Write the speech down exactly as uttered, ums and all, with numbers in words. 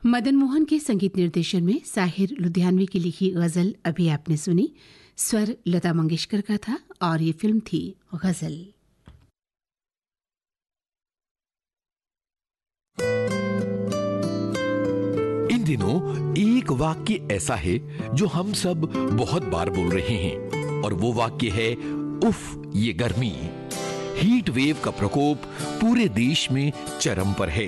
मदन मोहन के संगीत निर्देशन में साहिर लुधियानवी की लिखी गजल अभी आपने सुनी। स्वर लता मंगेशकर का था और ये फिल्म थी गजल। इन दिनों एक वाक्य ऐसा है जो हम सब बहुत बार बोल रहे हैं और वो वाक्य है उफ ये गर्मी। हीट वेव का प्रकोप पूरे देश में चरम पर है।